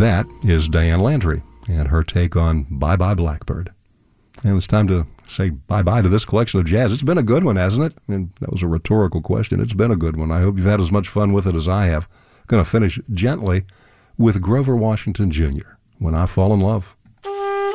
That is Diane Landry and her take on Bye Bye Blackbird. And it's time to say bye-bye to this collection of jazz. It's been a good one, hasn't it? And that was a rhetorical question. It's been a good one. I hope you've had as much fun with it as I have. Going to finish gently with Grover Washington Jr., When I Fall in Love.